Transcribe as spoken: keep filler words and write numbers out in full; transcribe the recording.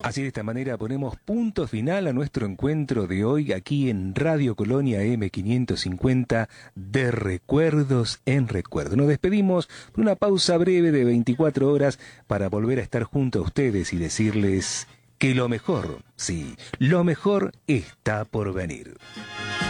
Así de esta manera ponemos punto final a nuestro encuentro de hoy aquí en Radio Colonia M quinientos cincuenta de Recuerdos en Recuerdo. Nos despedimos por una pausa breve de veinticuatro horas para volver a estar junto a ustedes y decirles que lo mejor, sí, lo mejor está por venir.